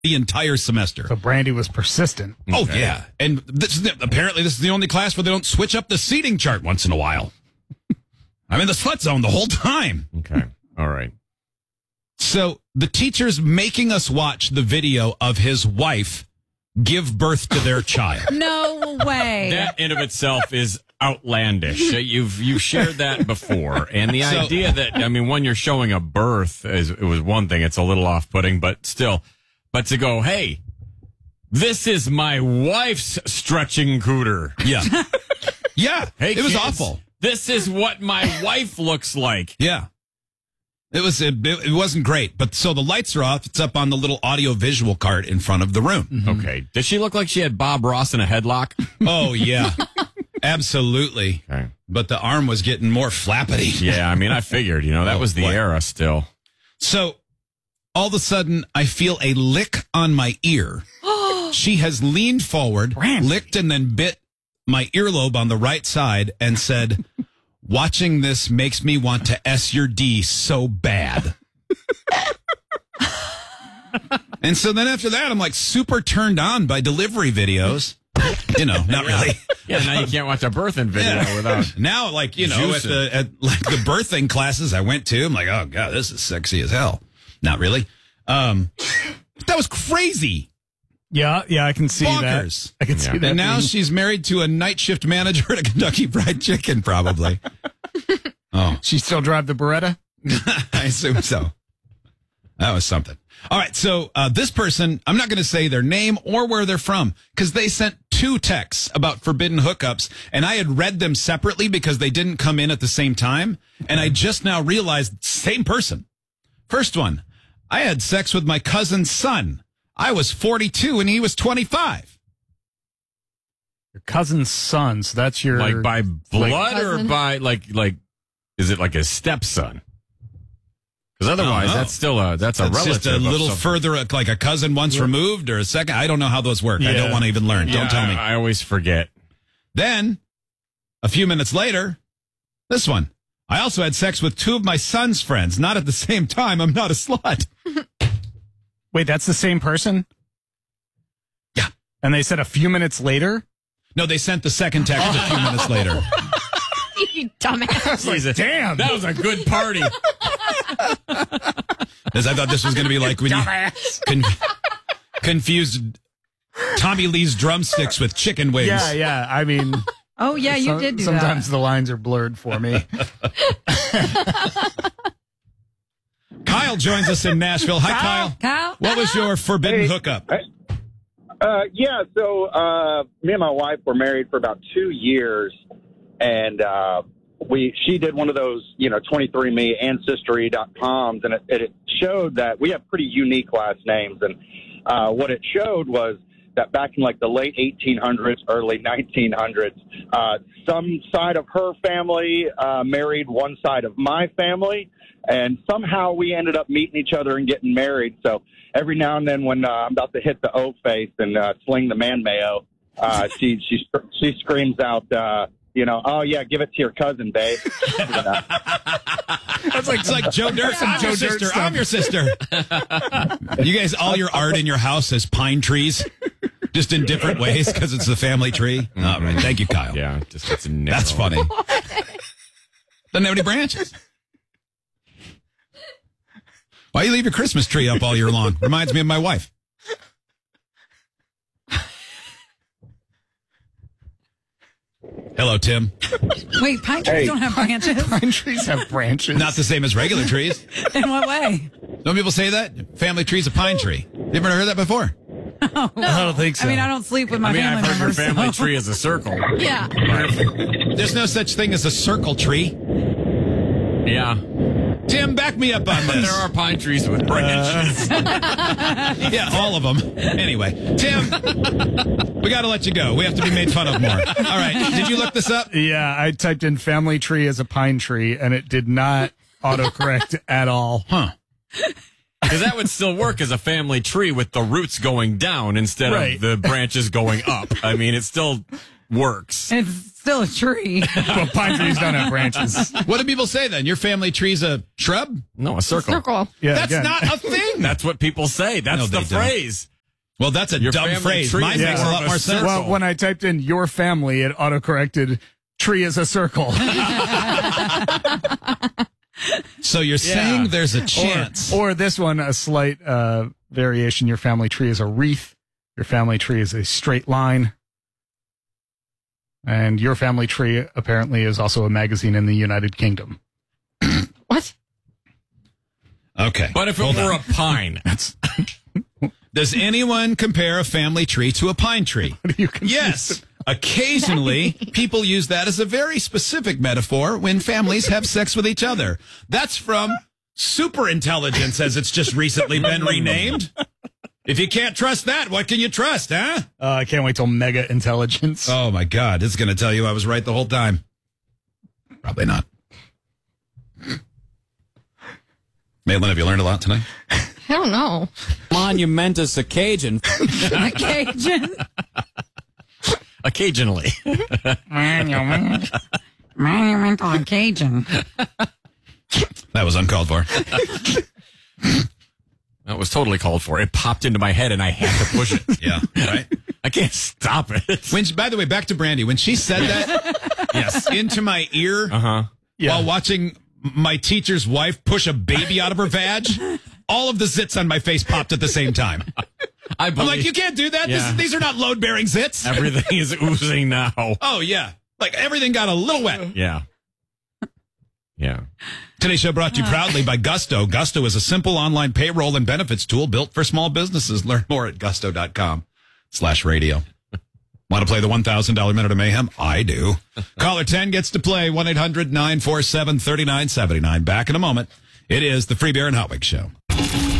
the entire semester. So Brandy was persistent. Oh, yeah. And apparently this is the only class where they don't switch up the seating chart once in a while. I'm in the slut zone the whole time. Okay. All right. So the teacher's making us watch the video of his wife give birth to their child. No way. That in of itself is outlandish. You've shared that before. And the idea that, I mean, when you're showing a birth, it was one thing. It's a little off-putting, but still. But to go, hey, this is my wife's stretching cooter. Yeah. Yeah. Hey, it was kids, awful. This is what my wife looks like. Yeah. It wasn't great. But so the lights are off. It's up on the little audio visual cart in front of the room. Mm-hmm. Okay. Does she look like she had Bob Ross in a headlock? Oh, yeah. Absolutely. Okay. But the arm was getting more flappity. Yeah, I mean, I figured, that was the era still. So all of a sudden, I feel a lick on my ear. She has leaned forward, licked, and then bit my earlobe on the right side and said, watching this makes me want to S your D so bad. And so then after that, I'm like super turned on by delivery videos. Not really. Yeah, now you can't watch a birthing video without. Now, like, at the birthing classes I went to, I'm like, oh, God, this is sexy as hell. Not really. That was crazy. Yeah, I can see Bonkers. that. I can see that. And now she's married to a night shift manager at a Kentucky Fried Chicken, probably. Oh. She still drive the Beretta? I assume so. That was something. All right, so this person, I'm not going to say their name or where they're from, because they sent 2 texts about forbidden hookups, and I had read them separately because they didn't come in at the same time, and I just now realized, same person. First one, I had sex with my cousin's son. I was 42 and he was 25. Your cousin's son, so that's your... Like by blood or by, like, is it like a stepson? Because otherwise, that's a relative. Just a little further, like a cousin once removed or a second. I don't know how those work. I don't want to even learn. Don't tell me. I always forget. Then, a few minutes later, this one. I also had sex with 2 of my son's friends. Not at the same time. I'm not a slut. Wait, that's the same person? Yeah. And they said a few minutes later? No, they sent the second text a few minutes later. You dumbass. Damn. That was a good party. As I thought this was going to be like when you confused Tommy Lee's drumsticks with chicken wings. Yeah. I mean... Oh, yeah, you did do sometimes that. the lines are blurred for me. Kyle joins us in Nashville. Hi, Kyle. What was your forbidden hookup? So me and my wife were married for about 2 years, and she did one of those, 23andMe, Ancestry.coms, and it showed that we have pretty unique last names, and what it showed was that back in like the late 1800s, early 1900s, some side of her family married one side of my family, and somehow we ended up meeting each other and getting married. So every now and then when I'm about to hit the O face and sling the man mayo, she screams out, oh yeah, give it to your cousin, babe. That's like, it's like Joe Dirt. I'm your sister. You guys, all your art in your house is pine trees, just in different ways because it's the family tree. All right, thank you, Kyle. Yeah, that's funny. Doesn't have any branches. Why you leave your Christmas tree up all year long? Reminds me of my wife. Hello, Tim. Wait, pine trees don't have branches? Pine trees have branches. Not the same as regular trees. In what way? Don't people say that? Family tree's a pine tree. You ever heard that before? No. I don't think so. I mean, I don't sleep with my family I've heard members. your family tree is a circle. Yeah. There's no such thing as a circle tree. Yeah. Tim, back me up on this. There are pine trees with branches. Yeah, all of them. Anyway, Tim, we got to let you go. We have to be made fun of more. All right. Did you look this up? Yeah, I typed in family tree as a pine tree, and it did not autocorrect at all. Huh. Because that would still work as a family tree with the roots going down instead of the branches going up. I mean, it still works. It's still a tree. Well, pine trees don't have branches. What do people say then? Your family tree's a shrub? No, a circle. Circle. Yeah, That's again. not a thing. That's what people say. That's No, the they don't. phrase. Well, that's a Your dumb family phrase. tree Mine is makes a more lot of a more sense. circle. Well, when I typed in your family, it autocorrected tree is a circle. So you're saying there's a chance. Or this one, a slight variation. Your family tree is a wreath. Your family tree is a straight line. And your family tree apparently is also a magazine in the United Kingdom. What? Okay. But if it were a pine, Does anyone compare a family tree to a pine tree? What are you confused Yes. Occasionally, people use that as a very specific metaphor when families have sex with each other. That's from superintelligence, as it's just recently been renamed. If you can't trust that, what can you trust, huh? I can't wait till mega intelligence. Oh, my God. It's going to tell you I was right the whole time. Probably not. Maitland, have you learned a lot tonight? I don't know. Monumentous occasion. Cajun. occasionally. Monumental Cajun. That was uncalled for. That was totally called for. It popped into my head and I had to push it. Yeah, right? I can't stop it. When she, by the way, back to Brandy. When she said that Yes. into my ear Uh-huh. while watching my teacher's wife push a baby out of her vag, all of the zits on my face popped at the same time. I'm I'm like, you can't do that. Yeah. These are not load-bearing zits. Everything is oozing now. Oh, yeah. Like, everything got a little wet. Yeah. Yeah. Today's show brought to you proudly by Gusto. Gusto is a simple online payroll and benefits tool built for small businesses. Learn more at gusto.com/radio. Want to play the $1,000 Minute of Mayhem? I do. Caller 10 gets to play 1-800-947-3979. Back in a moment. It is the Free Beer and Hot Wings Show.